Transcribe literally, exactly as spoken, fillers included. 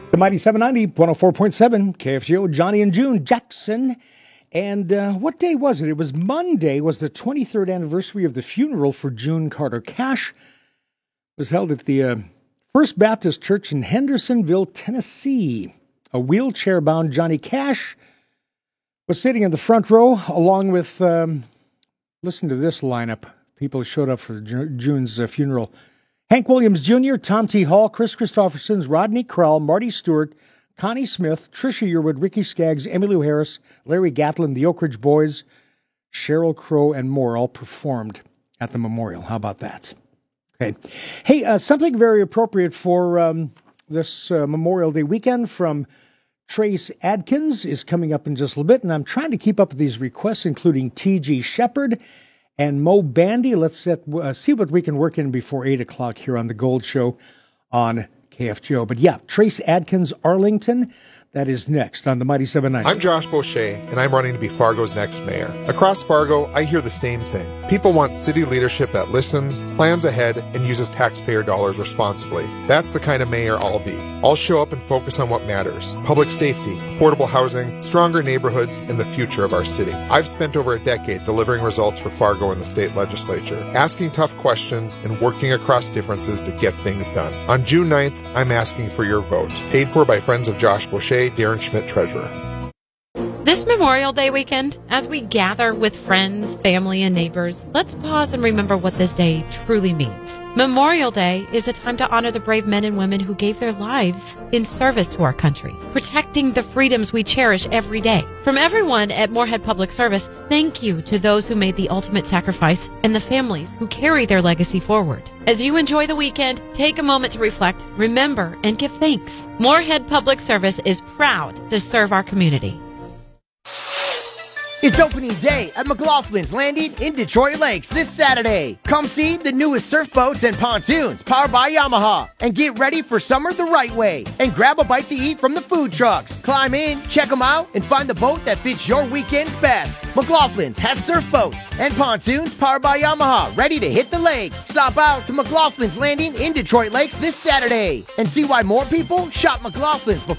The Mighty seven ninety, one oh four point seven, K F G O, Johnny and June Jackson. And uh, what day was it? It was Monday, was the twenty-third anniversary of the funeral for June Carter Cash. It was held at the uh, First Baptist Church in Hendersonville, Tennessee. A wheelchair-bound Johnny Cash was sitting in the front row along with, um, listen to this lineup. People showed up for June's uh, funeral. Hank Williams Junior, Tom T. Hall, Chris Christopherson, Rodney Crowell, Marty Stewart, Connie Smith, Tricia Yearwood, Ricky Skaggs, Emmylou Harris, Larry Gatlin, the Oak Ridge Boys, Sheryl Crow, and more all performed at the memorial. How about that? Okay. Hey, uh, something very appropriate for um, this uh, Memorial Day weekend from Trace Adkins is coming up in just a little bit, and I'm trying to keep up with these requests, including T G. Shepard and Mo Bandy. Let's set, uh, see what we can work in before eight o'clock here on The Gold Show on K F G O. But yeah, Trace Adkins, Arlington, that is next on the Mighty seven ninety. I'm Josh Boucher, and I'm running to be Fargo's next mayor. Across Fargo, I hear the same thing. People want city leadership that listens, plans ahead, and uses taxpayer dollars responsibly. That's the kind of mayor I'll be. I'll show up and focus on what matters: public safety, affordable housing, stronger neighborhoods, and the future of our city. I've spent over a decade delivering results for Fargo in the state legislature, asking tough questions and working across differences to get things done. On June ninth, I'm asking for your vote. Paid for by Friends of Josh Boucher, Darren Schmidt, Treasurer. This Memorial Day weekend, as we gather with friends, family, and neighbors, let's pause and remember what this day truly means. Memorial Day is a time to honor the brave men and women who gave their lives in service to our country, protecting the freedoms we cherish every day. From everyone at Moorhead Public Service, thank you to those who made the ultimate sacrifice and the families who carry their legacy forward. As you enjoy the weekend, take a moment to reflect, remember, and give thanks. Moorhead Public Service is proud to serve our community. It's opening day at McLaughlin's Landing in Detroit Lakes this Saturday. Come see the newest surf boats and pontoons powered by Yamaha and get ready for summer the right way and grab a bite to eat from the food trucks. Climb in, check them out, and find the boat that fits your weekend best. McLaughlin's has surf boats and pontoons powered by Yamaha ready to hit the lake. Stop out to McLaughlin's Landing in Detroit Lakes this Saturday and see why more people shop McLaughlin's before